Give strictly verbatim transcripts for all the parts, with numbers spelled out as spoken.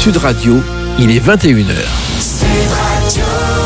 Sud Radio, il est vingt et une heures.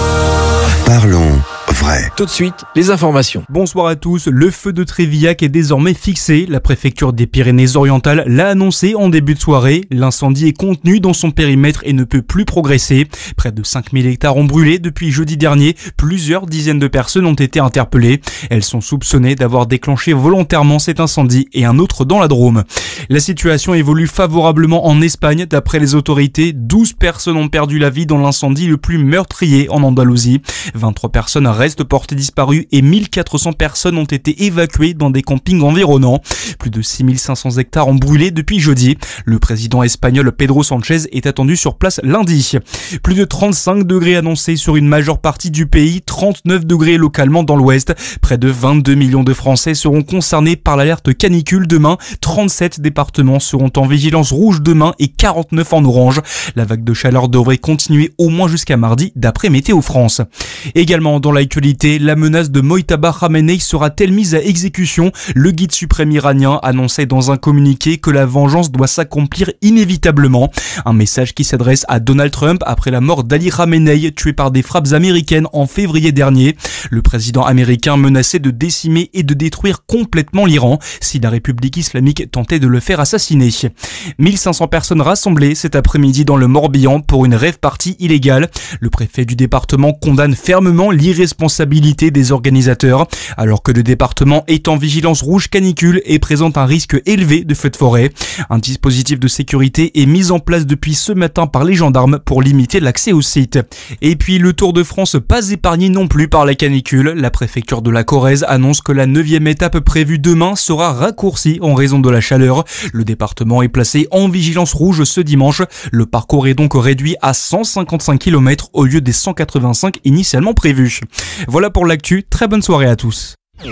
Parlons vrai. Tout de suite, les informations. Bonsoir à tous. Le feu de Trévillac est désormais fixé. La préfecture des Pyrénées-Orientales l'a annoncé en début de soirée. L'incendie est contenu dans son périmètre et ne peut plus progresser. Près de cinq mille hectares ont brûlé depuis jeudi dernier. Plusieurs dizaines de personnes ont été interpellées. Elles sont soupçonnées d'avoir déclenché volontairement cet incendie et un autre dans la Drôme. La situation évolue favorablement en Espagne. D'après les autorités, douze personnes ont perdu la vie dans l'incendie le plus meurtrier en Andalousie. vingt-trois personnes restent portées disparues et mille quatre cents personnes ont été évacuées dans des campings environnants. Plus de six mille cinq cents hectares ont brûlé depuis jeudi. Le président espagnol Pedro Sánchez est attendu sur place lundi. Plus de trente-cinq degrés annoncés sur une majeure partie du pays, trente-neuf degrés localement dans l'ouest. Près de vingt-deux millions de Français seront concernés par l'alerte canicule demain. trente-sept départements seront en vigilance rouge demain et quarante-neuf en orange. La vague de chaleur devrait continuer au moins jusqu'à mardi d'après Météo France. Également dans l'actualité, la menace de Mojtaba Khamenei sera-t-elle mise à exécution? Le guide suprême iranien annonçait dans un communiqué que la vengeance doit s'accomplir inévitablement. Un message qui s'adresse à Donald Trump après la mort d'Ali Khamenei, tué par des frappes américaines en février dernier. Le président américain menaçait de décimer et de détruire complètement l'Iran si la République islamique tentait de le faire assassiner. mille cinq cents personnes rassemblées cet après-midi dans le Morbihan pour une rave party illégale. Le préfet du département condamne fermement l'irresponsabilité des organisateurs, alors que le département est en vigilance rouge canicule et présente un risque élevé de feux de forêt. Un dispositif de sécurité est mis en place depuis ce matin par les gendarmes pour limiter l'accès au site. Et puis le Tour de France pas épargné non plus par la canicule. La préfecture de la Corrèze annonce que la neuvième étape prévue demain sera raccourcie en raison de la chaleur. Le département est placé en vigilance rouge ce dimanche. Le parcours est donc réduit à cent cinquante-cinq kilomètres au lieu des cent quatre-vingt-cinq initialement prévus. Voilà pour l'actu, très bonne soirée à tous.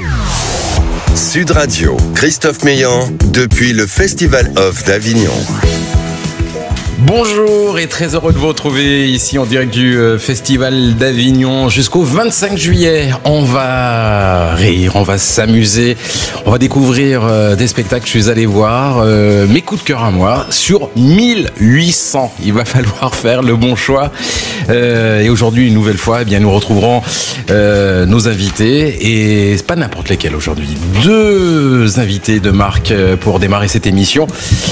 Sud Radio, Christophe Meillan, depuis le Festival Off d'Avignon. Bonjour et très heureux de vous retrouver ici en direct du Festival d'Avignon jusqu'au vingt-cinq juillet. On va rire, on va s'amuser, on va découvrir euh, des spectacles que je suis allé voir, euh, mes coups de cœur à moi, sur mille huit cents. Il va falloir faire le bon choix. Euh, et aujourd'hui, une nouvelle fois, eh bien, nous retrouverons euh, nos invités. Et c'est pas n'importe lesquels aujourd'hui. Deux invités de marque pour démarrer cette émission.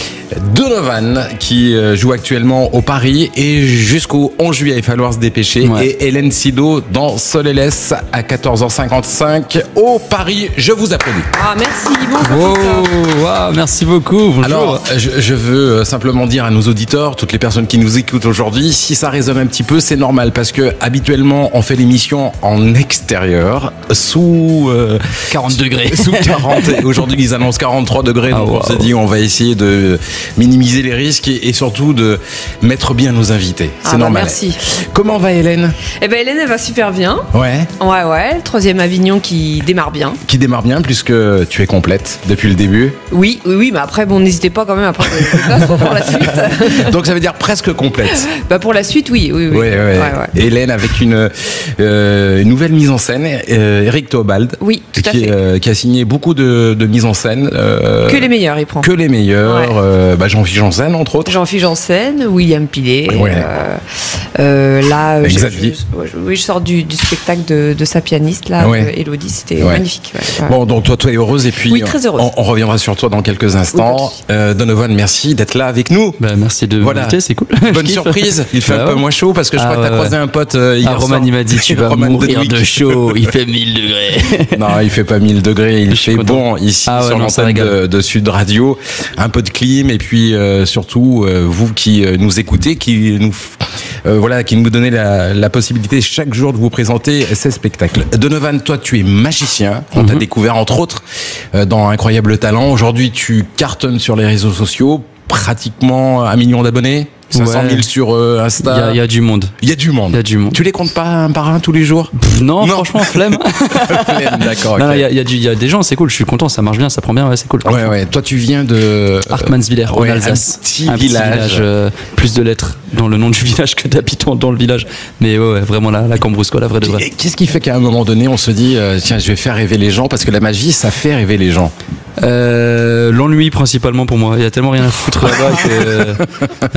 Donovan qui joue actuellement au Paris et jusqu'au onze juillet, il va falloir se dépêcher. Ouais. Et Hélène Sido dans Solélès à quatorze heures cinquante-cinq au Paris. Je vous applaudis. Ah, merci. Bonjour. Oh, wow, merci beaucoup. Bonjour. Alors, je, je veux simplement dire à nos auditeurs, toutes les personnes qui nous écoutent aujourd'hui, si ça résonne un petit peu, c'est normal parce que habituellement, on fait l'émission en extérieur sous euh, quarante degrés. Sous quarante. Aujourd'hui, ils annoncent quarante-trois degrés. Ah, donc wow. On s'est dit, on va essayer de minimiser les risques et, et surtout de mettre bien nos invités. C'est ah bah normal. Merci. Comment va Hélène ? Eh ben Hélène, elle va super bien. Ouais. Ouais, ouais. Le troisième Avignon qui démarre bien. Qui démarre bien puisque tu es complète depuis le début. Oui, oui, oui. Mais après, bon, n'hésitez pas quand même à prendre des places pour la suite. Donc ça veut dire presque complète. Bah pour la suite, oui, oui, oui. Ouais, ouais. Ouais, ouais. Hélène avec une, euh, une nouvelle mise en scène. Euh, Eric Théobald. Oui, tout à qui, fait. Euh, qui a signé beaucoup de, de mises en scène. Euh, que les meilleurs, il prend. Que les meilleurs. Ouais. Euh, bah, Jean-Philippe Janssen, entre autres. Jean-Philippe Janssen, William Pilet. Ouais. Euh, euh, là, je, Xavier. je, je, oui, je sors du, du spectacle de, de sa pianiste, là, Ouais. de Élodie. C'était Ouais. magnifique. Ouais, ouais. Bon, donc toi, toi es heureuse et puis Oui, très heureuse. On, on reviendra sur toi dans quelques instants. Oui, euh, Donovan, merci d'être là avec nous. Bah, merci de Voilà. m'inviter, c'est cool. Bonne surprise. Il fait Bah un peu ouais. moins chaud parce que je Ah crois que t'as ouais, croisé ouais. un pote euh, hier Ah, Roman, soir. il m'a dit tu vas Roman mourir Dedwick. de chaud, il fait mille degrés. Non, il fait pas mille degrés, il Je suis fait content. bon ici Ah ouais, sur non, ça l'antenne régale. de, de Sud Radio. Un peu de clim et puis euh, surtout euh, vous qui euh, nous écoutez, qui nous euh, voilà, qui nous donnez la, la possibilité chaque jour de vous présenter ces spectacles. Donovan, toi tu es magicien, on Mhm. t'a découvert entre autres euh, dans Incroyable Talent. Aujourd'hui tu cartonnes sur les réseaux sociaux, pratiquement un million d'abonnés. cinq cent mille Ouais. sur euh, Il y, a- Insta. il y a du monde. Il y a du monde. Il y a du monde. Tu les comptes pas un par un tous les jours? Pff, non, Non. franchement, flemme. Flemme, D'accord. Non, ok. non, il y, a- il y, a du- il y a des gens, c'est cool, je suis content, ça marche bien, ça prend bien, ouais, c'est cool. Ouais, ouais. Toi, tu viens de Hartmannswiller, ouais, en Alsace. Un petit village. euh, plus de lettres dans le nom du village que d'habitants dans le village. Mais ouais, ouais vraiment la, la Cambrousse, quoi, la vraie de Et vraie. qu'est-ce qui fait qu'à un moment donné, on se dit, euh, tiens, je vais faire rêver les gens, parce que la magie, ça fait rêver les gens. Euh, L'ennui principalement pour moi. Il y a tellement rien à foutre là-bas que hein, j'ai vu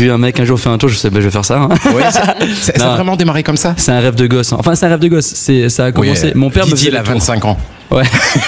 vu un mec un jour faire un tour, je sais, bah, je vais faire ça. Hein. Ouais, ça, ça, ça a vraiment démarré comme ça. C'est un rêve de gosse. Enfin, c'est un rêve de gosse. C'est, ça a commencé. Oui, Mon père me faisait il a vingt-cinq ans. Ouais.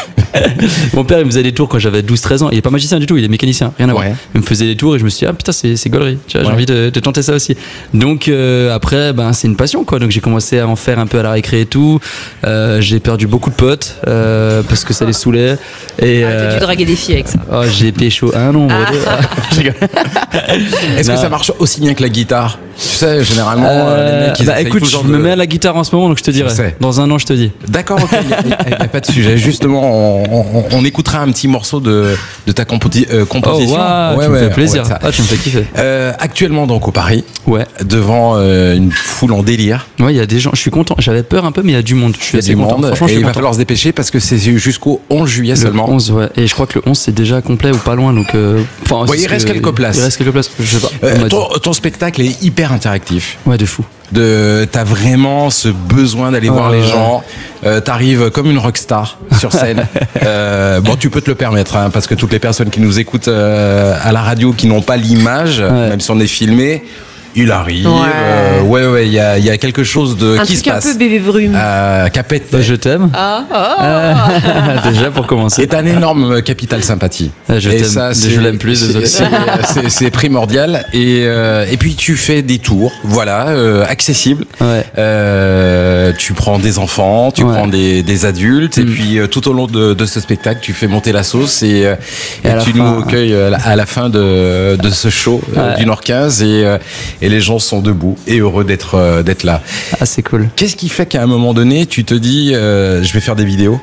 Mon père il me faisait des tours quand j'avais douze treize ans. Il est pas magicien du tout, il est mécanicien, rien à voir. Ouais. Il me faisait des tours et je me suis dit ah putain c'est, c'est gaulerie, tu vois, Ouais. j'ai envie de, de tenter ça aussi. Donc euh, après ben c'est une passion quoi. Donc j'ai commencé à en faire un peu à la récré et tout. Euh, j'ai perdu beaucoup de potes euh, parce que ça les saoulait. Et Ah, t'as euh, dû draguer des filles avec ça. oh, j'ai pécho un nombre. Ah. de- Je rigole. Est-ce Non. que ça marche aussi bien que la guitare? Tu sais, généralement, euh, les mecs, ils bah essayent écoute, tout le je genre me de- mets à la guitare en ce moment donc je te dirai. sais. Dans un an je te dis. D'accord, ok, il n'y a, a pas de sujet. Justement, on, on, on écoutera un petit morceau de, de ta composi- euh, Oh composition. waouh, Ouais, tu me ouais, fais plaisir. ouais, ça. Ah tu me fais kiffer. Euh, actuellement donc au Paris, Ouais. devant euh, une foule en délire. Ouais, il y a des gens, je suis content. J'avais peur un peu mais il y a du monde. Je suis Il y a assez du content. monde Franchement, je et suis il va content. falloir se dépêcher parce que c'est jusqu'au onze juillet Le seulement. onze, ouais. Et je crois que le onze c'est déjà complet ou pas loin donc. Euh, enfin, Ouais, c'est il ce reste que- quelques places. Il reste quelques places. Je sais pas. Euh, on m'a dit. ton, ton spectacle est hyper interactif. Ouais, de fou. De, t'as vraiment ce besoin d'aller voir Ouais, les ouais. gens. Euh, t'arrives comme une rockstar sur scène. euh, bon, tu peux te le permettre, hein, parce que toutes les personnes qui nous écoutent euh, à la radio, qui n'ont pas l'image, Ouais. même si on est filmé, il arrive. Ouais. euh, ouais, ouais, il y a, il y a quelque chose de Un qui truc se un passe. peu bébé brume. Euh, Capet. Bah, je t'aime. Ah, ah. Déjà pour commencer. C'est un énorme capital sympathie. Ah, je et t'aime. ça, Je c'est- l'aime plus, c'est- désolé. c'est- c'est- C'est primordial. Et, euh, et puis tu fais des tours, voilà, euh, accessibles. Ouais. Euh, tu prends des enfants, tu Ouais. prends des, des adultes, et Mm. puis euh, tout au long de, de ce spectacle, tu fais monter la sauce et, euh, Et et à la tu fin, nous accueilles à la, à la fin de, de ce show euh, Ouais. du Nord quinze et, euh, et les gens sont debout et heureux d'être euh, d'être là. Ah, c'est cool. Qu'est-ce qui fait qu'à un moment donné, tu te dis, euh, je vais faire des vidéos?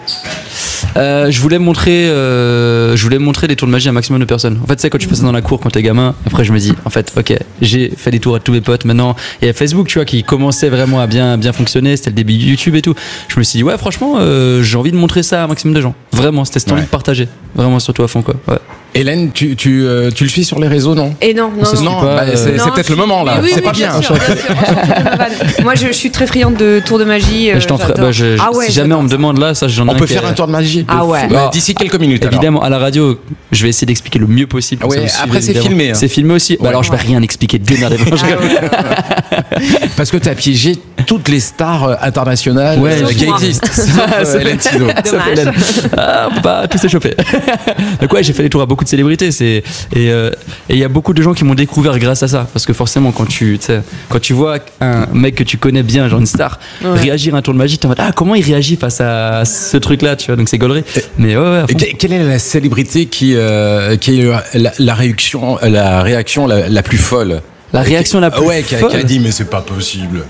Euh, je voulais montrer, euh, je voulais montrer des tours de magie à un maximum de personnes. En fait, tu sais, quand tu fais ça dans la cour quand t'es gamin, après je me dis, en fait, ok, j'ai fait des tours à tous mes potes. Maintenant, il y a Facebook, tu vois, qui commençait vraiment à bien, bien fonctionner. C'était le début de YouTube et tout. Je me suis dit, ouais, franchement, euh, j'ai envie de montrer ça à un maximum de gens. Vraiment, c'était cette envie Ouais. de partager. Vraiment, surtout à fond, quoi. Ouais. Hélène, tu, tu, euh, tu le suis sur les réseaux, non? Et non, non, Ça se non. suit pas, bah, euh, c'est Non, c'est peut-être je- le moment là. Oui, oui, c'est oui, pas bien. sûr, bien sûr, enchanté de ma vanne. Moi, je, je suis très friande de tours de magie. euh, Et je t'en ferai- j'adore. bah, je- je- Ah ouais, si jamais on me demande là, ça, j'en ai On un peut qui faire est- un tour de magie. Ah ouais. Bah, D'ici quelques minutes. alors. Évidemment, à la radio, je vais essayer d'expliquer le mieux possible. Ah comme ça, ouais, vous suivez, après, c'est évidemment. filmé, hein. C'est filmé aussi. Bah Ouais. alors, je vais rien expliquer. Démerdez-vous. Je rigole. Parce que tu as piégé toutes les stars euh, internationales Ouais, euh, sauf qui moi. existent. Sauf euh, Hélène Sidot. Sauf Hélène. Ah, on peut pas tout s'échauffer. Donc ouais, j'ai fait des tours à beaucoup de célébrités. C'est et euh, et il y a beaucoup de gens qui m'ont découvert grâce à ça. Parce que forcément, quand tu tu sais, quand tu vois un mec que tu connais bien, genre une star, Ouais. réagir à un tour de magie, t'es en mode ah comment il réagit face à ce truc-là, tu vois. Donc c'est gaulerie. Mais ouais, ouais. à Et fond. que- Quelle est la célébrité qui, euh, qui a eu la, la réaction, la réaction la, la plus folle? La réaction la plus Ouais, qui a, folle. qui a dit mais c'est pas possible.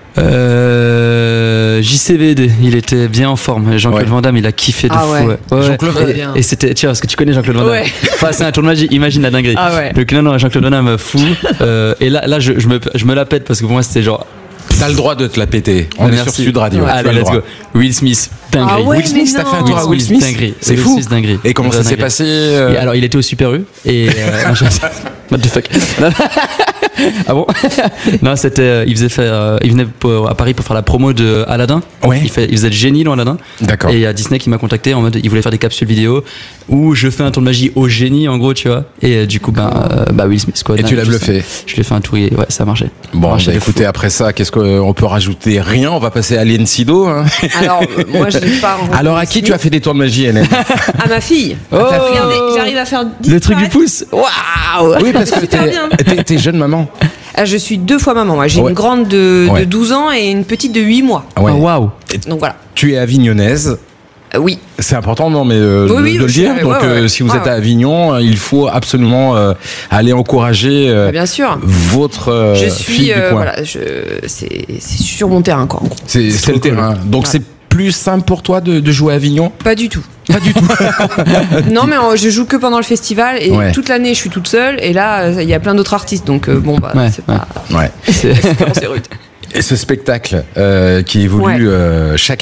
Euh, J C V D, il était bien en forme. Jean-Claude Ouais. Van Damme, il a kiffé de Ah fou. ouais. ouais. Ouais, Jean-Claude ouais. Van Et- Damme. Et c'était, tu vois, parce que tu connais Jean-Claude Van Damme. Ouais. Face à un tour de magie, imagine la dinguerie. Ah ouais. Donc non, non, Jean-Claude Van Damme, fou. Euh, et là, là je, je, me, je me la pète parce que pour moi, c'était genre. T'as le droit de te la péter. On est Merci. sur Sud Radio. Ouais. Tu as Allez, le let's droit. go. Will Smith, dinguerie. Ah ouais, Will Smith, mais t'as fait un non. tour à Will Smith. dinguerie. C'est Will fou. Smith, dinguerie. Et comment ça Vraie s'est dinguerie. passé euh, Et alors, il était au Super U et euh, non, je- what the fuck. Ah bon? Non, c'était, euh, il faisait faire, euh, il venait pour- à Paris pour faire la promo de Aladdin. Ouais. Il, fait, il faisait le génie dans Aladdin. D'accord. Et il y a Disney qui m'a contacté en mode, il voulait faire des capsules vidéo où je fais un tour de magie au génie en gros, tu vois. Et euh, du coup, ben, euh, bah Will Smith quoi. Et tu l'as Je- bluffé. Je lui ai fait un tour et ouais, ça a marché. Bon, Ça a marché bah, de écoutez, fou. après ça, qu'est-ce qu'on peut rajouter? Rien. On va passer à Hélène Sidot. Hein. Alors, euh, moi, je n'ai pas rencontré Alors, à qui Smith. tu as fait des tours de magie, Hélène? À ma fille. Oh Regardez, j'arrive à faire Le truc du disparaître- pouce. Waouh! Oui, parce que Super t'es bien. t'es- t'es jeune maman. Ah, je suis deux fois maman. Moi. J'ai Ouais. une grande de, Ouais. de douze ans et une petite de huit mois. Ah ouais. Oh, waouh! Donc voilà. Tu es avignonnaise. Euh, oui. C'est important, non, mais euh, Oui, de, oui, de le je- dire. ouais, Donc, ouais, euh, ouais. si vous Ouais, êtes ouais. à Avignon, il faut absolument euh, aller encourager euh, Ah, bien sûr. votre euh, je fille suis. du euh, coin. voilà. Je, c'est, c'est sur mon terrain, quoi. en gros. C'est c'est le trop cool. terrain. Donc, Ouais. c'est plus simple pour toi de, de jouer à Avignon? Pas du tout. Pas du tout. non, mais euh, je joue que pendant le festival et Ouais. toute l'année, je suis toute seule. Et là, euh, il y a plein d'autres artistes. Donc, euh, bon, bah, Ouais, c'est ouais. pas. Ouais. C'est- C'est rude. Et ce spectacle euh, qui évolue Ouais. euh, chaque année,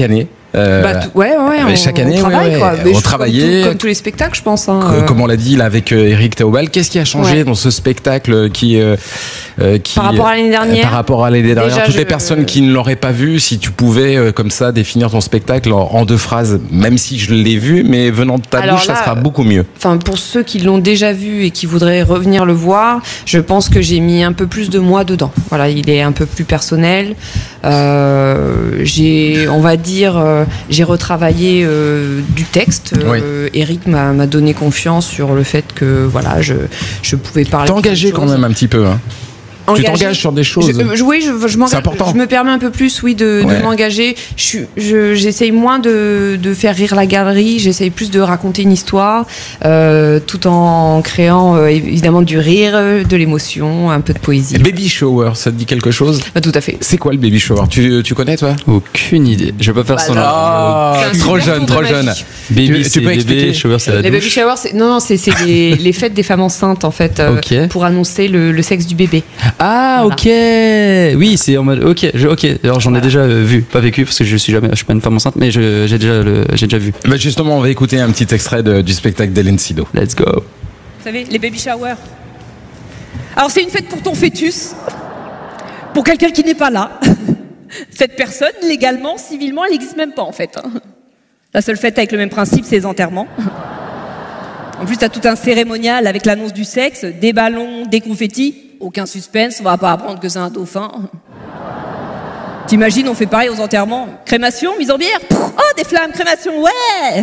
Euh, Bah, tout- ouais, ouais, mais on, chaque année, on travaille, ouais, ouais. quoi. Mais On je- travaillait. Comme, tout- comme tous les spectacles, je pense. Hein. Co- Comme on l'a dit là avec euh, Eric Théobald, qu'est-ce qui a changé Ouais. dans ce spectacle qui, euh, euh, qui Par rapport à l'année dernière, euh, Par rapport à l'année dernière, déjà, toutes je- les personnes qui ne l'auraient pas vu, si tu pouvais euh, comme ça définir ton spectacle en, en deux phrases, même si je l'ai vu, mais venant de ta Alors bouche, là, ça sera beaucoup mieux. Enfin, pour ceux qui l'ont déjà vu et qui voudraient revenir le voir, je pense que j'ai mis un peu plus de moi dedans. Voilà, il est un peu plus personnel. Euh, j'ai, on va dire, euh, j'ai retravaillé euh, du texte. Euh, Eric m'a, m'a donné confiance sur le fait que voilà, je, je pouvais parler. T'es engagé quand même un petit peu. Hein. Tu Engagé. t'engages sur des choses. Je, je- oui, je, je, m'engage- C'est important. je me permets un peu plus, oui, de, Ouais. de m'engager. Je, suis- je, j'essaye moins de, de faire rire la galerie, j'essaye plus de raconter une histoire, euh, tout en créant euh, évidemment du rire, de l'émotion, un peu de poésie. Baby shower, ça te dit quelque chose? Bah, tout à fait. C'est quoi le baby shower? Tu, tu connais toi? Aucune idée. Je vais pas faire Bah, son non. nom. Ah, C'est un trop super jeune, tour trop de jeune. magie. Baby, tu- tu c'est peux bébé, expliquer shower, c'est la Les baby douche. showers, c'est, non, non, c'est, c'est les, les fêtes des femmes enceintes en fait, euh, Ok. pour annoncer le, le sexe du bébé. Ah, Voilà. ok. Oui, c'est en mode. Ok, je, ok. Alors j'en ai déjà euh, vu, pas vécu parce que je suis jamais, je suis pas une femme enceinte, mais je- j'ai déjà, le, j'ai déjà vu. Bah justement, on va écouter un petit extrait de- du spectacle d'Hélène Sido. Let's go. Vous savez, les baby showers. Alors c'est une fête pour ton fœtus, pour quelqu'un qui n'est pas là. Cette personne, légalement, civilement, elle n'existe même pas en fait. hein. La seule fête avec le même principe, c'est les enterrements. En plus, t'as tout un cérémonial avec l'annonce du sexe, des ballons, des confettis. Aucun suspense, on va pas apprendre que c'est un dauphin. T'imagines, on fait pareil aux enterrements. Crémation, mise en bière. Pff, oh, des flammes, crémation, ouais.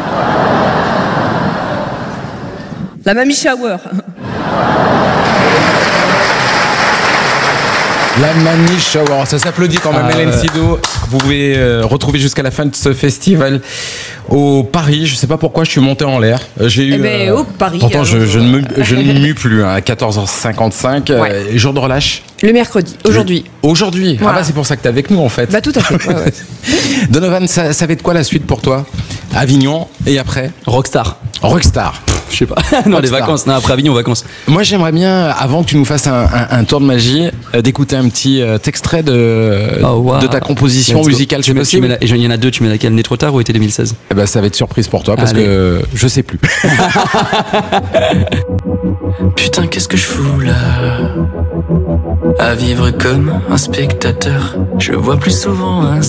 La mamie shower. La Mamie Shower, ça s'applaudit quand même. Ah, Hélène ouais. Sido, vous pouvez euh, retrouver jusqu'à la fin de ce festival au Paris. Je sais pas pourquoi je suis monté en l'air. Euh, J'ai eu. Eh ben, au Paris, Pourtant, je, alors. je ne me, je ne mue plus hein, à quatorze heures cinquante-cinq. Ouais. Euh, jour de relâche. Le mercredi, aujourd'hui. Aujourd'hui. Voilà. Ah bah c'est pour ça que t'es avec nous en fait. Bah tout à fait. ouais, ouais. Donovan, ça, ça va être quoi la suite pour toi? Avignon et après Rockstar. Rockstar. Je sais pas. non, les Rockstar. vacances. Non, après Avignon, vacances. Moi, j'aimerais bien, avant que tu nous fasses un, un- un tour de magie, euh, d'écouter un petit euh, extrait de, Oh, wow. de ta composition Let's go. musicale. Tu C'est mets- tu possible? mets la- et Il y en a deux. Tu mets laquelle? Né trop tard ou été deux mille seize? Eh ben, ça va être surprise pour toi parce Allez. que je sais plus. Putain, qu'est-ce que je fous là? À vivre comme un spectateur, je vois plus souvent un